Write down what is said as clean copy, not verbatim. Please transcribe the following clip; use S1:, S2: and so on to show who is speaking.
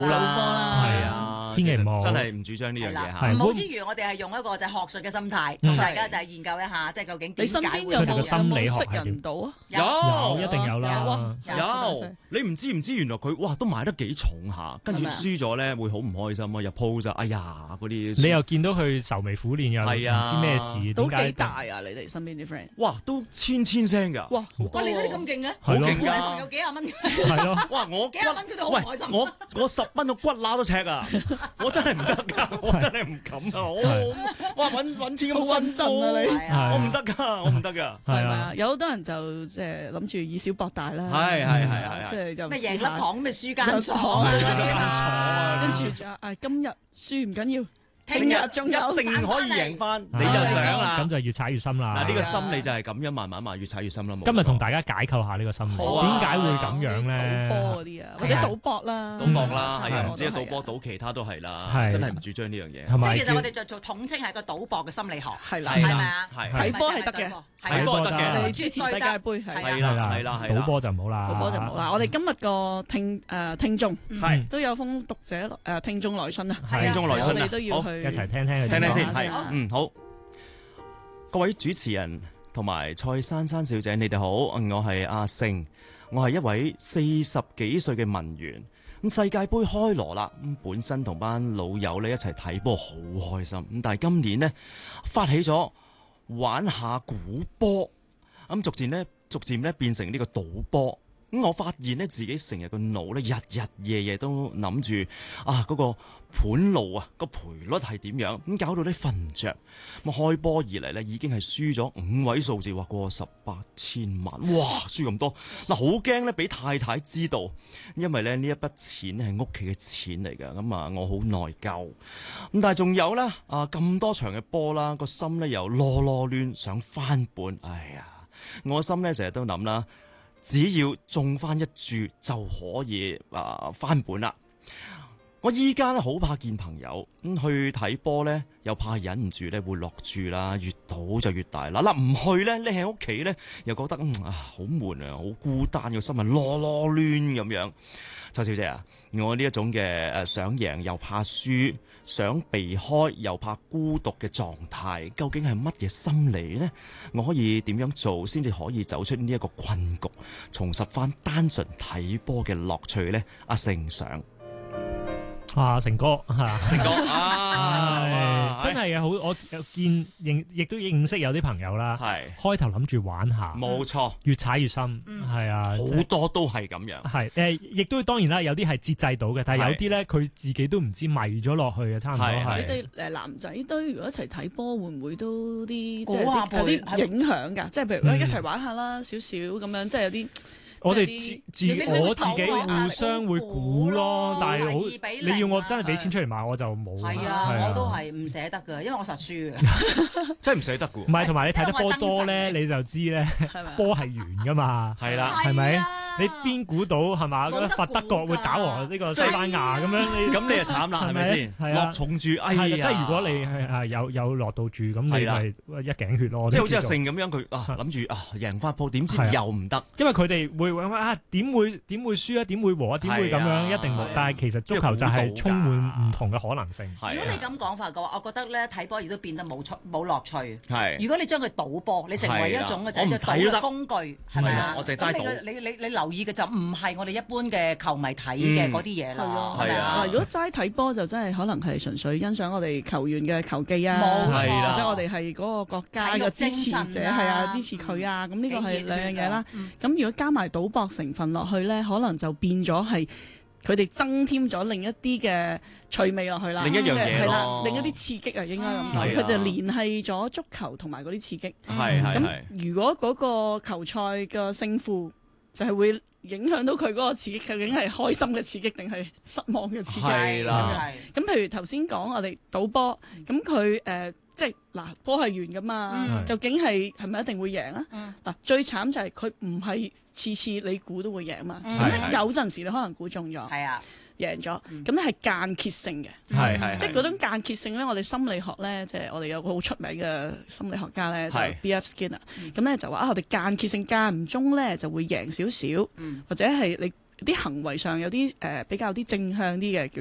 S1: 啦，
S2: 係啊，
S1: 千祈唔好
S2: 真係唔主張呢樣嘢嚇。
S1: 係
S3: 唔好之餘，我哋係用一個就係學術嘅心態，同大家就係研究一下，即係究竟
S4: 你
S3: 點解會
S4: 身邊有
S1: 佢哋嘅心理學
S4: 識
S1: 係點
S4: 人到啊？
S1: 有一定有啦。
S2: 有，你唔知原來佢哇都買得幾重下，跟住輸咗咧會好唔開心啊！入鋪就哎呀嗰啲，
S1: 你又見到佢愁眉苦臉又唔知咩事，
S4: 都
S1: 點解
S4: 幾大啊？你哋身邊啲 friend，
S2: 哇都千聲㗎，
S4: 哇好多
S3: 哇！你嗰啲咁勁嘅，
S2: 好勁
S3: 我
S2: 㗎
S3: 朋友幾廿蚊，
S1: 係咯，
S2: 哇我
S3: 幾廿蚊佢哋好開心。
S2: 我10蚊個骨乸都赤啊！我真係唔得㗎，我真係唔敢啊！我哇揾錢咁辛苦
S4: 啊
S2: 我唔得㗎，我唔得㗎。
S4: 係咪啊？有好多人就即係諗住以小博大啦，
S2: 係
S4: 即係就
S3: 咩贏粒糖咩輸間
S4: 間
S3: 廠啊，
S4: 跟住就今日輸唔緊要，
S3: 聽日
S4: 仲有
S2: 一定可以贏翻，你就想啦。
S1: 咁就越踩越深啦。
S2: 嗱呢個心理就係咁樣慢慢越踩越深啦。
S1: 今日同大家解構下呢個心理，點解會咁樣咧？
S4: 賭波嗰啲啊，或者賭博啦，
S2: 賭博啦，係啊，唔止係
S4: 係
S2: 賭波，賭其他都係啦，
S1: 係
S2: 真係唔主張呢樣嘢。
S1: 同埋
S3: 即係其實我哋就做統稱係個賭博嘅心理學，
S4: 係啦，
S3: 係咪啊？
S2: 係
S4: 睇波係得嘅，
S2: 睇波得嘅，
S4: 你支持世界盃係
S2: 係
S1: 係
S2: 啦，
S1: 賭波就唔好啦，
S4: 賭波就冇啦。我哋今日個聽眾
S2: 係
S4: 都有封讀者聽眾來信啊，
S2: 聽眾來信啊
S4: 我哋都要去
S1: 一齊聽聽佢
S2: 聽聽先，
S4: 講下
S2: 係好。各位主持人同埋蔡珊珊小姐，你哋好，我係阿盛，我係一位40幾歲嘅文員。咁世界盃開鑼啦，咁本身同班老友咧一齊睇波好開心。咁但係今年呢，發起咗玩下估波，咁逐漸咧變成呢個賭波。咁我發現咧自己成日個腦咧日日夜夜都諗住嗰個盤路啊，個賠率係點樣，咁搞到咧瞓唔着。咁開波以嚟咧已經係輸咗5位數字，話過18千萬，哇！輸咁多，嗱好驚咧俾太太知道，因為咧呢一筆錢係屋企嘅錢嚟㗎，咁我好內疚。咁但係仲有咧咁多場嘅波啦，個心咧又囉攣，想翻本。哎呀，我心咧成日都諗啦。只要中翻一注就可以翻本啦！我依家咧好怕見朋友，咁去睇波咧又怕忍唔住咧會落注啦，越賭就越大啦。嗱唔去咧，匿喺屋企咧又覺得好悶啊，好孤單，個心係囉攣咁樣。周小姐啊，我呢一種嘅想贏又怕輸，想避開又怕孤獨嘅狀態，究竟係乜嘢心理呢？我可以點樣做先至可以走出呢一個困局，重拾翻單純睇波嘅樂趣呢？阿盛想。
S1: 成哥
S2: 成哥
S1: 真係嘅，好我亦都認識有啲朋友啦，開頭諗住玩下，
S2: 冇錯，
S1: 越踩越深，係啊，
S2: 好多都係咁樣，
S1: 係亦都當然啦，有啲係節制到嘅，但係有啲咧佢自己都唔知迷咗落去嘅，差唔多係。
S4: 你哋男仔堆如果一齊睇波，會唔會都啲即係
S3: 有
S4: 啲影響㗎？即係譬如一齊玩下啦，少少咁樣，即係有啲。
S1: 我哋我自己互相會估咯，但係你要我真係俾錢出嚟買我就冇。
S3: 係啊，我都係唔捨得㗎，因為我實輸嘅，
S2: 真係唔捨得㗎。
S1: 唔係，同埋你睇得波多咧，你就知咧，波係圓㗎嘛，
S2: 係啦，
S1: 係咪？你邊估到係嘛？嗰法德國會打和呢個西班牙咁樣，
S2: 咁你就慘啦，係咪先？落重注，哎呀！
S1: 即係如果你係有落到注，咁你咪一頸血咯。
S2: 即係好似阿盛咁樣，佢諗住贏翻鋪，點知又唔得？
S1: 因為佢哋會點會輸啊？點會和啊？點會咁樣？一定冇。但係其實足球就係充滿唔同嘅可能性。
S3: 如果你咁講法嘅話，我覺得咧睇波亦都變得冇樂趣。
S2: 係。
S3: 如果你將佢賭波，你成為一種嘅就係賭嘅工具，係咪啊？
S2: 我淨係齋賭。
S3: 你留意嘅就唔係我哋一般嘅球迷睇嘅嗰啲嘢啦。係啊。
S4: 如果齋睇波就真係可能係純粹欣賞我哋球員嘅球技啊，
S3: 冇錯，
S4: 或者我哋係嗰個國家嘅支持者，係啊，支持佢啊。咁呢個係兩樣嘢啦。咁如果加埋賭博成分落去咧，可能就變咗係佢哋增添咗另一啲嘅趣味落去啦，
S2: 另一樣嘢咯，
S4: 另一啲刺激啊，應該咁講，佢就聯繫咗足球同埋嗰啲刺激。
S2: 係
S4: 咁如果嗰個球賽嘅勝負就係會影響到佢嗰個刺激，究竟係開心嘅刺激定係失望嘅刺激？
S2: 係啦。
S4: 咁譬如頭先講我哋賭波，咁佢即係嗱，波係圓噶嘛，究竟係咪一定會贏啊？嗱，最慘就係佢唔係次次你估都會贏嘛。咁有陣時你可能估中咗，
S3: 係啊，
S4: 贏咗，咁咧係間歇性嘅，即係嗰種間歇性咧。我哋心理學咧，即係我哋有個好出名嘅心理學家咧，就 B.F. Skinner，咁咧就話我哋間歇性間唔中咧就會贏少少，或者係你啲行為上有啲比較啲正向啲嘅叫